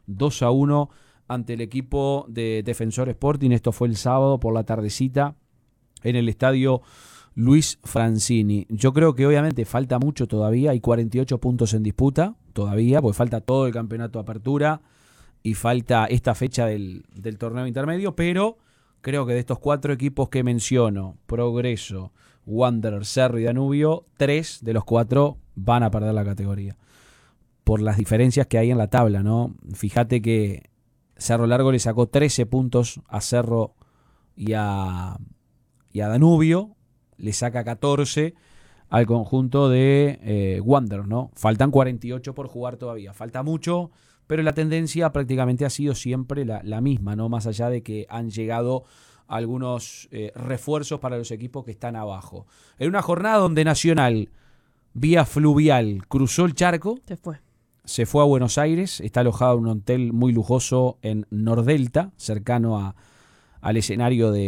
2-1 ante el equipo de Defensor Sporting. Esto fue el sábado por la tardecita en el estadio Luis Francini. Yo creo que obviamente falta mucho todavía, hay 48 puntos en disputa todavía, porque falta todo el campeonato de apertura y falta esta fecha del torneo intermedio, pero creo que de estos 4 equipos que menciono, Progreso, Wanderers, Cerro y Danubio, 3 de los 4 van a perder la categoría. Por las diferencias que hay en la tabla, ¿no? Fíjate que Cerro Largo le sacó 13 puntos a Cerro y a Danubio, le saca 14 al conjunto de Wanderers, ¿no? Faltan 48 por jugar todavía, falta mucho, pero la tendencia prácticamente ha sido siempre la misma, ¿no? Más allá de que han llegado algunos refuerzos para los equipos que están abajo. En una jornada donde Nacional, vía fluvial, cruzó el charco, se fue a Buenos Aires, está alojado en un hotel muy lujoso en Nordelta, cercano al escenario de